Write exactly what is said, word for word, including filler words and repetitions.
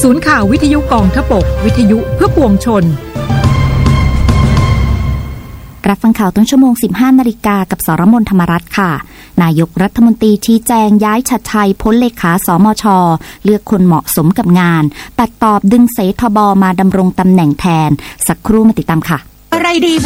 ศูนย์ข่าววิทยุกองทพบกวิทยุเพื่อปวงชนรับฟังข่าวต้นชั่วโมง สิบห้านาฬิกากับสรมนธรรมรัตน์ค่ะนายกรัฐมนตรีชี้แจงย้ายชัดชัยพ้นเลขาสมช.เลือกคนเหมาะสมกับงานตัดตอบดึงเสทบมาดำรงตำแหน่งแทนสักครู่มาติดตามค่ะอะไรดี